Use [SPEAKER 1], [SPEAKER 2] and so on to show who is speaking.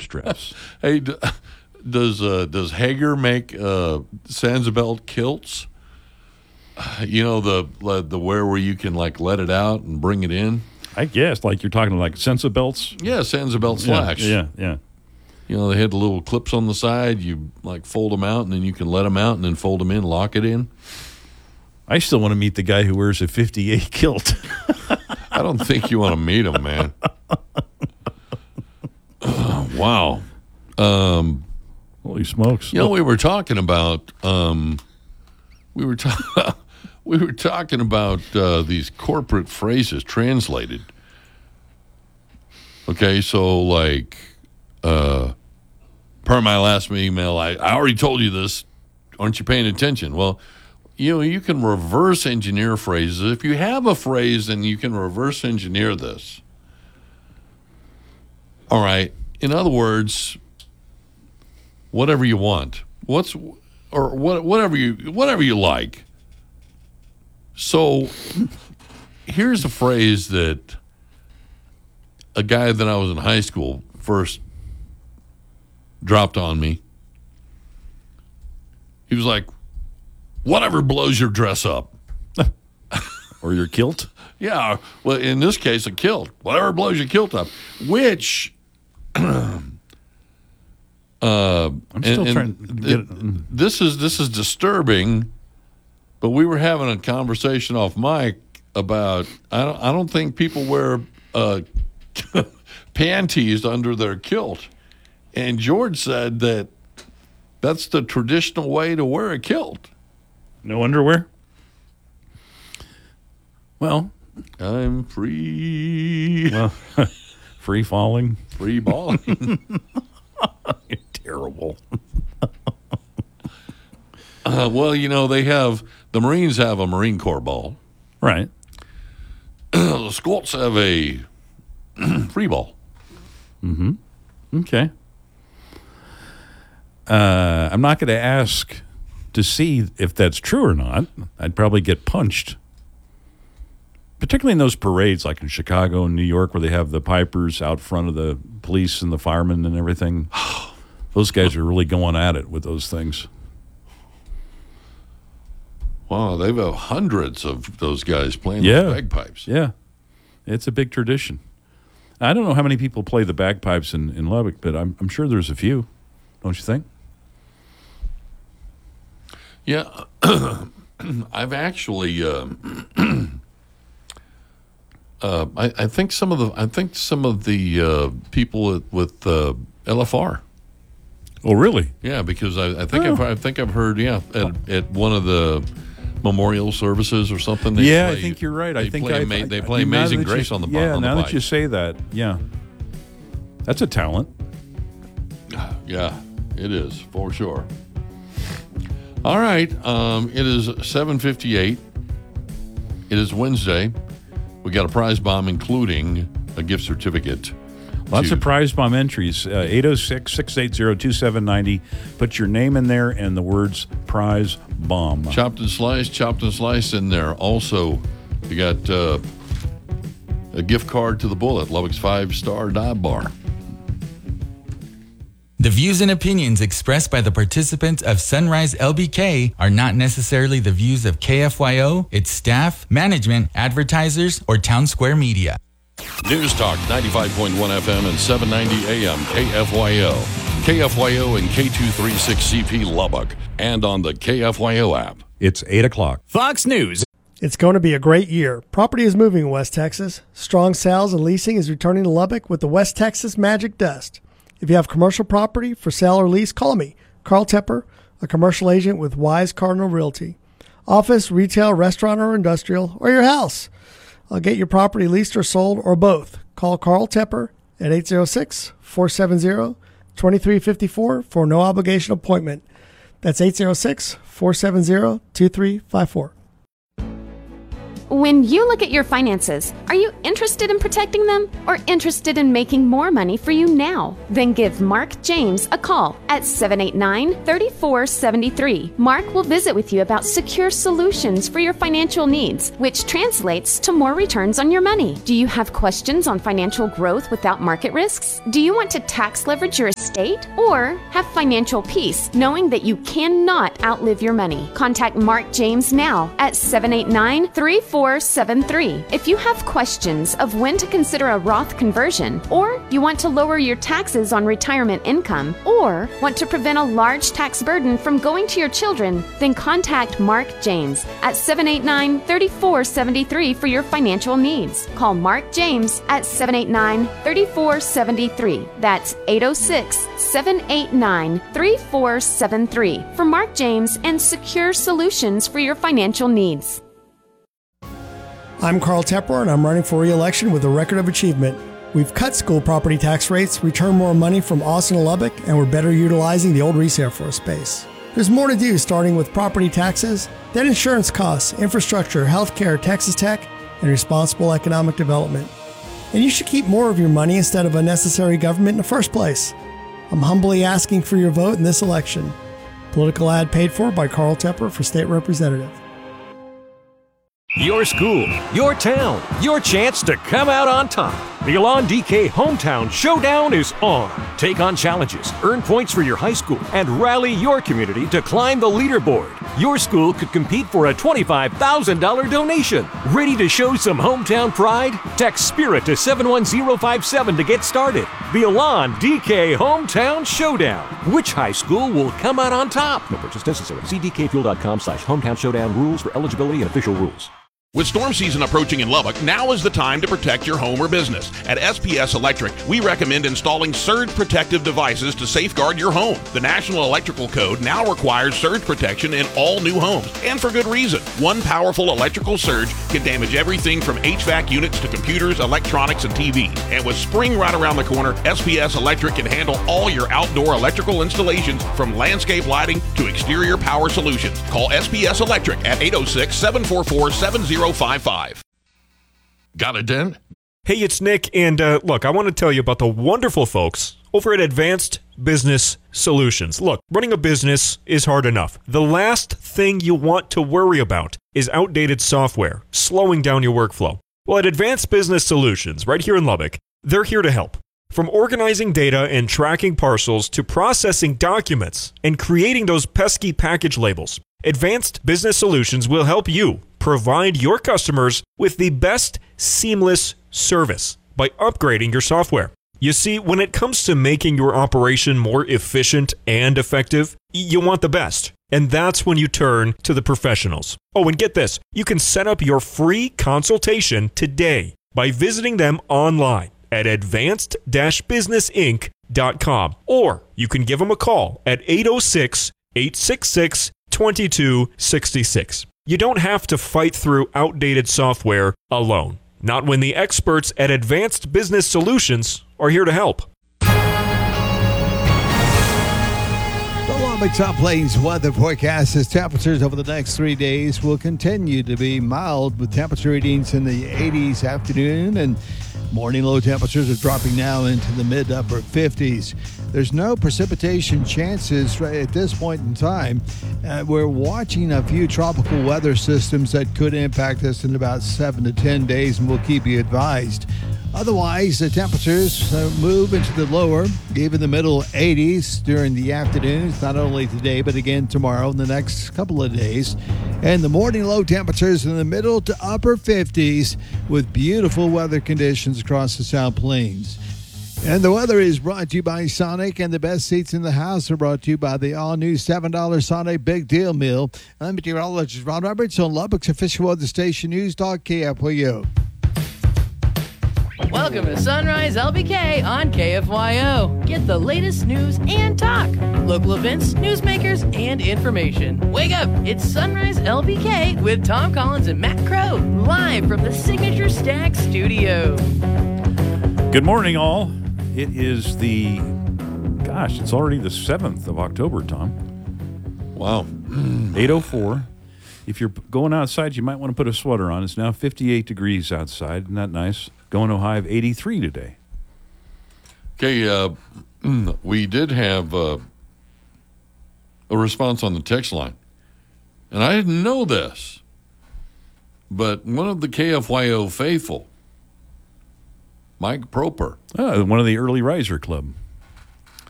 [SPEAKER 1] strips.
[SPEAKER 2] Hey, does Hager make Sanzabelt kilts? You know, the where you can like let it out and bring it in.
[SPEAKER 1] I guess like you're talking like Sensabelts.
[SPEAKER 2] Yeah, Sanzabelt slacks.
[SPEAKER 1] Yeah.
[SPEAKER 2] You know, they had the little clips on the side. You like fold them out, and then you can let them out, and then fold them in, lock it in.
[SPEAKER 1] I still want to meet the guy who wears a 58 kilt.
[SPEAKER 2] I don't think you want to meet him, man. Wow.
[SPEAKER 1] Holy smokes!
[SPEAKER 2] You know, we were talking about these corporate phrases translated. Okay, so like per my last email, I already told you this. Aren't you paying attention? Well, you know, you can reverse engineer phrases. If you have a phrase, then you can reverse engineer this. All right. In other words, whatever you want. Whatever you like. So here's a phrase that a guy that I was in high school first dropped on me. He was like, whatever blows your dress up.
[SPEAKER 1] Or your kilt?
[SPEAKER 2] Yeah, well, in this case, a kilt. Whatever blows your kilt up. Which,
[SPEAKER 1] I'm still trying to get it.
[SPEAKER 2] This is disturbing, but we were having a conversation off mic about, I don't think people wear panties under their kilt. And George said that that's the traditional way to wear a kilt.
[SPEAKER 1] No underwear? Well,
[SPEAKER 2] I'm free.
[SPEAKER 1] Well, free falling.
[SPEAKER 2] Free balling.
[SPEAKER 1] You're terrible.
[SPEAKER 2] Well, you know, the Marines have a Marine Corps ball.
[SPEAKER 1] Right.
[SPEAKER 2] The Scots have a free ball.
[SPEAKER 1] Mm-hmm. Okay. I'm not going to ask to see if that's true or not. I'd probably get punched. Particularly in those parades like in Chicago and New York where they have the pipers out front of the police and the firemen and everything. Those guys are really going at it with those things.
[SPEAKER 2] Wow, they've got hundreds of those guys playing the bagpipes.
[SPEAKER 1] Yeah. It's a big tradition. I don't know how many people play the bagpipes in Lubbock, but I'm sure there's a few. Don't you think?
[SPEAKER 2] Yeah. I've actually I think some of the people with LFR.
[SPEAKER 1] Oh, really?
[SPEAKER 2] Yeah, because I think I've heard at one of the memorial services or something.
[SPEAKER 1] I think you're right.
[SPEAKER 2] They play Amazing Grace on the bottom.
[SPEAKER 1] Yeah, now that you say that, yeah, that's a talent.
[SPEAKER 2] Yeah, it is for sure. All right, it is 7:58. It is Wednesday. We got a prize bomb, including a gift certificate.
[SPEAKER 1] Lots of prize bomb entries. 806-680-2790. Put your name in there and the words prize bomb.
[SPEAKER 2] Chopped and sliced in there. Also, you got a gift card to the Bullet, Lubbock's 5-star dive bar.
[SPEAKER 3] The views and opinions expressed by the participants of Sunrise LBK are not necessarily the views of KFYO, its staff, management, advertisers, or Town Square Media.
[SPEAKER 2] News Talk 95.1 FM and 790 AM KFYO. KFYO and K236CP Lubbock. And on the KFYO app.
[SPEAKER 1] It's 8 o'clock.
[SPEAKER 4] Fox News.
[SPEAKER 5] It's going to be a great year. Property is moving in West Texas. Strong sales and leasing is returning to Lubbock with the West Texas Magic Dust. If you have commercial property for sale or lease, call me, Carl Tepper, a commercial agent with Wise Cardinal Realty. Office, retail, restaurant, or industrial, or your house. I'll get your property leased or sold, or both. Call Carl Tepper at 806-470-2354 for a no-obligation appointment. That's 806-470-2354.
[SPEAKER 4] When you look at your finances, are you interested in protecting them or interested in making more money for you now? Then give Mark James a call at 789-3473. Mark will visit with you about secure solutions for your financial needs, which translates to more returns on your money. Do you have questions on financial growth without market risks? Do you want to tax leverage your estate or have financial peace knowing that you cannot outlive your money? Contact Mark James now at 789-3473. If you have questions of when to consider a Roth conversion, or you want to lower your taxes on retirement income, or want to prevent a large tax burden from going to your children, then contact Mark James at 789-3473 for your financial needs. Call Mark James at 789-3473. That's 806-789-3473 for Mark James and secure solutions for your financial needs.
[SPEAKER 5] I'm Carl Tepper, and I'm running for re-election with a record of achievement. We've cut school property tax rates, returned more money from Austin and Lubbock, and we're better utilizing the old Reese Air Force Base. There's more to do, starting with property taxes, then insurance costs, infrastructure, healthcare, Texas Tech, and responsible economic development. And you should keep more of your money instead of unnecessary government in the first place. I'm humbly asking for your vote in this election. Political ad paid for by Carl Tepper for State Representative.
[SPEAKER 6] Your school, your town, your chance to come out on top. The Elan DK Hometown Showdown is on. Take on challenges, earn points for your high school, and rally your community to climb the leaderboard. Your school could compete for a $25,000 donation. Ready to show some hometown pride? Text SPIRIT to 71057 to get started. The Elan DK Hometown Showdown. Which high school will come out on top? No purchase necessary. See dkfuel.com/hometown showdown rules for eligibility and official rules.
[SPEAKER 7] With storm season approaching in Lubbock, now is the time to protect your home or business. At SPS Electric, we recommend installing surge protective devices to safeguard your home. The National Electrical Code now requires surge protection in all new homes, and for good reason. One powerful electrical surge can damage everything from HVAC units to computers, electronics, and TVs. And with spring right around the corner, SPS Electric can handle all your outdoor electrical installations, from landscape lighting to exterior power solutions. Call SPS Electric at 806-744-7055. Got a dent?
[SPEAKER 8] Hey, it's Nick, and look, I want to tell you about the wonderful folks over at Advanced Business Solutions. Look, running a business is hard enough. The last thing you want to worry about is outdated software, slowing down your workflow. Well, at Advanced Business Solutions, right here in Lubbock, they're here to help. From organizing data and tracking parcels to processing documents and creating those pesky package labels, Advanced Business Solutions will help you provide your customers with the best seamless service by upgrading your software. You see, when it comes to making your operation more efficient and effective, you want the best. And that's when you turn to the professionals. Oh, and get this, you can set up your free consultation today by visiting them online at advanced-businessinc.com, or you can give them a call at 806-866-2266. You don't have to fight through outdated software alone. Not when the experts at Advanced Business Solutions are here to help.
[SPEAKER 9] The Lubbock Top Plains weather forecast says temperatures over the next 3 days will continue to be mild, with temperature readings in the 80s afternoon, and morning low temperatures are dropping now into the mid-upper 50s. There's no precipitation chances right at this point in time. We're watching a few tropical weather systems that could impact us in about 7 to 10 days, and we'll keep you advised. Otherwise, the temperatures move into the lower, even the middle 80s during the afternoons, not only today, but again tomorrow and the next couple of days. And the morning low temperatures in the middle to upper 50s, with beautiful weather conditions across the South Plains. And the weather is brought to you by Sonic, and the best seats in the house are brought to you by the all-new $7 Sonic Big Deal Meal. I'm meteorologist Ron Roberts on Lubbock's official weather station, News Dog KFYO.
[SPEAKER 10] Welcome to Sunrise LBK on KFYO. Get the latest news and talk, local events, newsmakers, and information. Wake up! It's Sunrise LBK with Tom Collins and Matt Crow, live from the Signature Stack Studio.
[SPEAKER 1] Good morning, all. It is it's already the 7th of October, Tom.
[SPEAKER 2] Wow.
[SPEAKER 1] 8:04. if you're going outside, you might want to put a sweater on. It's now 58 degrees outside. Isn't that nice? Going to a high of 83 today.
[SPEAKER 2] Okay, we did have a response on the text line. And I didn't know this, but one of the KFYO faithful, Mike Proper.
[SPEAKER 1] One of the early riser club.